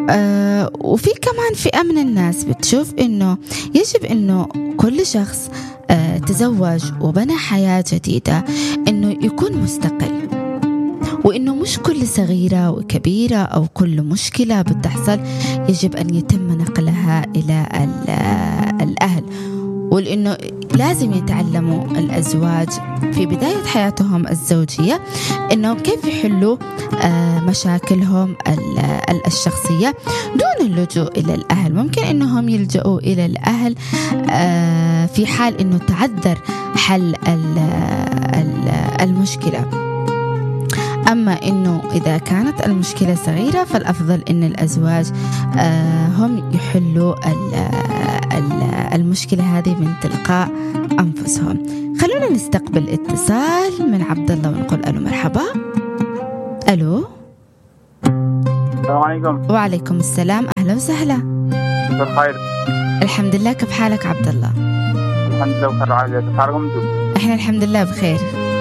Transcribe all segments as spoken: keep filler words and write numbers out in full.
آه وفي كمان فئة من الناس بتشوف إنه يجب إنه كل شخص آه تزوج وبنى حياة جديدة إنه يكون مستقل، وإنه مش كل صغيرة وكبيرة أو كل مشكلة بتحصل يجب أن يتم نقلها إلى الأهل، ولأنه لازم يتعلموا الأزواج في بداية حياتهم الزوجية إنهم كيف يحلوا مشاكلهم الشخصية دون اللجوء إلى الأهل. ممكن إنهم يلجؤوا إلى الأهل في حال إنه تعذر حل المشكلة، أما إنه إذا كانت المشكلة صغيرة فالأفضل إن الأزواج هم يحلوا المشكلة هذه من تلقاء أنفسهم. خلونا نستقبل اتصال من عبد الله ونقول ألو مرحبا. ألو. السلام عليكم. وعليكم السلام، أهلا وسهلا. بخير الحمد لله، كيف حالك عبد الله؟ الحمد لله بخير. عادي تفارقكم انتم؟ احنا الحمد لله بخير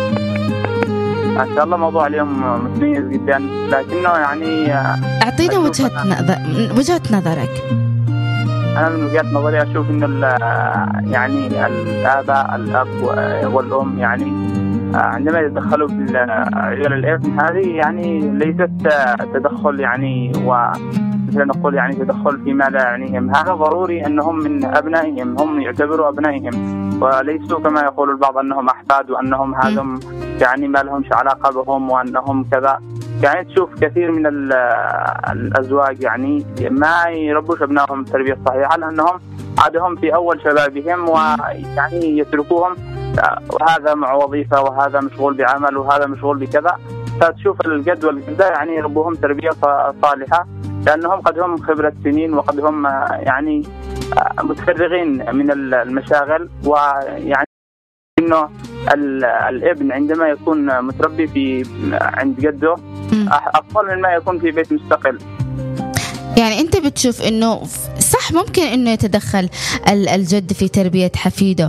ما شاء الله. موضوع اليوم متميز جدا، لكنه يعني اعطينا وجهة نظر وجهة نظرك. انا من وجهة نظري اشوف انه يعني الاباء الاب والام يعني عندما يتدخلوا في عيال الابن هذه يعني ليست تدخل يعني ومثل نقول يعني تدخل فيما لا يعنيهم. هذا ضروري انهم من ابنائهم، هم يعتبروا ابنائهم وليسوا كما يقول البعض انهم احفاد وانهم هذم يعني ما لهمش علاقه بهم وانهم كذا. يعني تشوف كثير من الازواج يعني ما يربوش ابنائهم التربيه الصحيحه لانهم عادهم في اول شبابهم ويعني يتركوهم وهذا مع وظيفه وهذا مشغول بعمل وهذا مشغول بكذا. فتشوف الجد والجده يعني يربوهم تربيه صالحه لانهم قد هم خبره سنين وقد هم يعني متفرغين من المشاغل، ويعني انه الابن عندما يكون متربي في عند جده افضل من ما يكون في بيت مستقل. يعني انت بتشوف انه صح ممكن انه يتدخل الجد في تربية حفيده،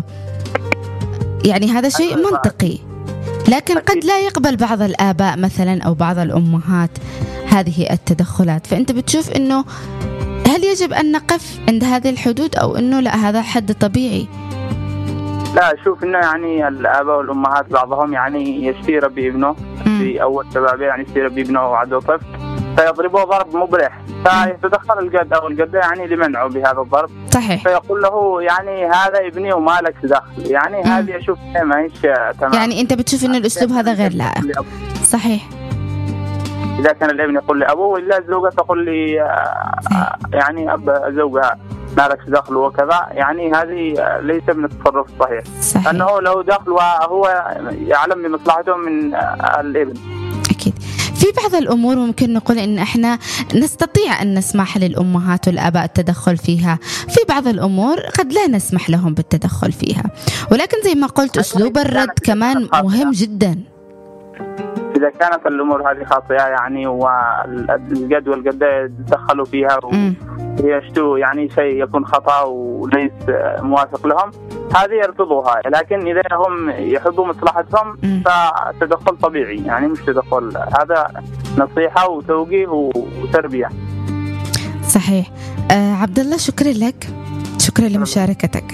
يعني هذا شيء منطقي، لكن قد لا يقبل بعض الآباء مثلا أو بعض الأمهات هذه التدخلات. فأنت بتشوف أنه هل يجب أن نقف عند هذه الحدود أو أنه لا هذا حد طبيعي؟ لا، أشوف أنه يعني الآباء والأمهات بعضهم يعني يشتي ربي ابنه في أول شبابه، يعني يشتي ربي ابنه وعده طفل فيضربه ضرب مبرح، فيتدخل الجد أو الجدة يعني لمنعه بهذا الضرب. صحيح. فيقول له يعني هذا ابني وما لك دخل، يعني مم. هذه أشوف ما هيش تمام. يعني أنت بتشوف إن الأسلوب هذا غير لائق. صحيح. إذا كان الابن يقول لي أبوه وإلا الزوجة تقول لي آه يعني أب زوجها ما لك دخل وكذا، يعني هذه ليس من التصرف الصحيح. صحيح. أنه له دخل وهو يعلم بمصلحته من آه الابن. أكيد. في بعض الأمور ممكن نقول إن إحنا نستطيع أن نسمح للأمهات والآباء التدخل فيها، في بعض الأمور قد لا نسمح لهم بالتدخل فيها، ولكن زي ما قلت أسلوب الرد كمان مهم جدا. إذا كانت الأمور هذه خاطئة يعني والجد والجدة يتدخلوا فيها ويشتوا يعني شيء يكون خطأ وليس موافق لهم، هذه يرفضوها. لكن إذا هم يحبوا مصلحتهم فتدخل طبيعي، يعني مش تدخل، هذا نصيحة وتوجيه وتربية. صحيح. آه عبد الله، شكرا لك، شكرا لمشاركتك.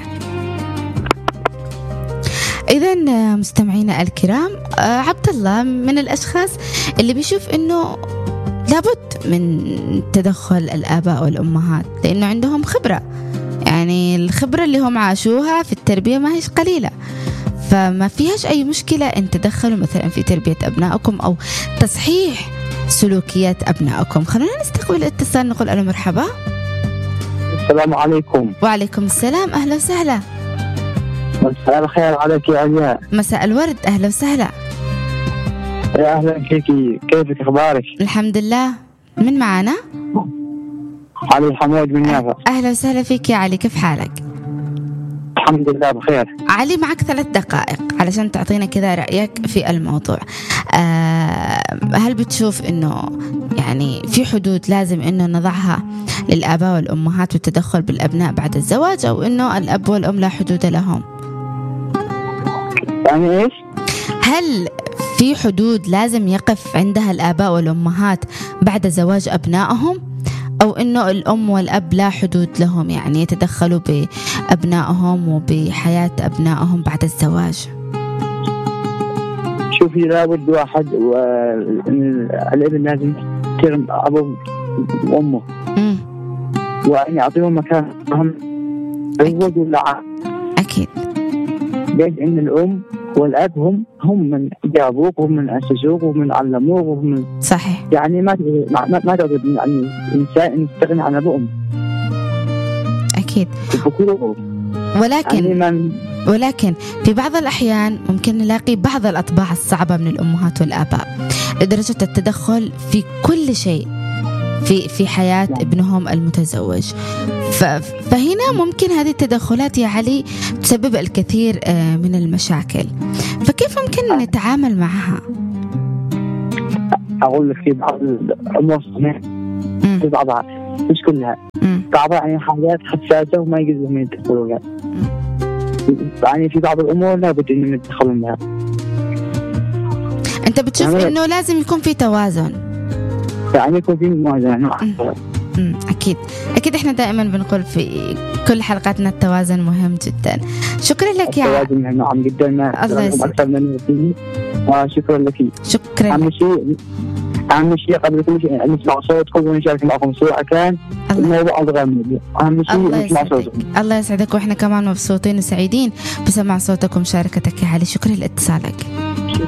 إذن مستمعينا الكرام، آه عبد الله من الأشخاص اللي بيشوف إنه لابد من تدخل الآباء والأمهات لأنه عندهم خبرة، يعني الخبرة اللي هم عاشوها في التربية ما هيش قليلة، فما فيهاش أي مشكلة أن تدخلوا مثلا في تربية أبنائكم أو تصحيح سلوكيات أبنائكم. خلونا نستقبل اتصال نقول ألو مرحبا. السلام عليكم. وعليكم السلام، أهلا وسهلا. مساء الخير عليك يا علياء. مساء الورد، أهلا وسهلا. يا أهلا فيكي، كيفك أخبارك؟ الحمد لله. من معانا؟ علي الحمود من يافا. أهلا وسهلا فيك يا علي، كيف حالك؟ الحمد لله بخير. علي معك ثلاث دقائق علشان تعطينا كذا رأيك في الموضوع. آه هل بتشوف إنه يعني في حدود لازم إنه نضعها للآباء والأمهات والتدخل بالأبناء بعد الزواج، أو إنه الأب والأم لا حدود لهم؟ يعني إيش؟ هل في حدود لازم يقف عندها الآباء والأمهات بعد زواج أبنائهم، أو إنه الأم والأب لا حدود لهم، يعني يتدخلوا بأبنائهم وبحياة أبنائهم بعد الزواج؟ شوفي، لابد واحد والابن لازم يحترم أبوه وأمه، وأن يعطيهم مكانهم. أكيد. ولا أكيد. ليش؟ إن الأم والأب هم هم من جابوك وهم من أسسوك وهم من علموك وهم من صحيح. يعني ما ما ما تقدر يعني إنسان يستغني عن أبوه. أكيد. ولكن يعني ولكن في بعض الأحيان ممكن نلاقي بعض الأطباع الصعبة من الأمهات والآباء لدرجة التدخل في كل شيء في في حياة ابنهم المتزوج. فهنا ممكن هذه التدخلات يا علي تسبب الكثير من المشاكل، فكيف ممكن نتعامل معها؟ أقول لك في بعض الأمور في بعضها، مش كلها، بعضها يعني حاجات حساسة وما يجوز من يدخلوا لها. يعني في بعض الأمور لابد إنهم يدخلون لها. أنت بتشوف يعني إنه لازم يكون في توازن، يعني يكون في موازنة. أكيد أكيد إحنا دائما بنقول في كل حلقاتنا التوازن مهم جدا. شكرا لك يا التوازن نعم جدا، ما الله يسعدك. أكثر من فيه، وشكرا لك. شكرا. أهم شيء أهم شيء قبل كل شيء نسمع صوتكم ونشارك معكم سواء كان الموضوع الغامض. أهم شيء نسمع صوتكم. الله يسعدك، وإحنا كمان مبسوطين وسعيدين بسمع صوتك ومشاركتك يا علي. شكرا لاتصالك.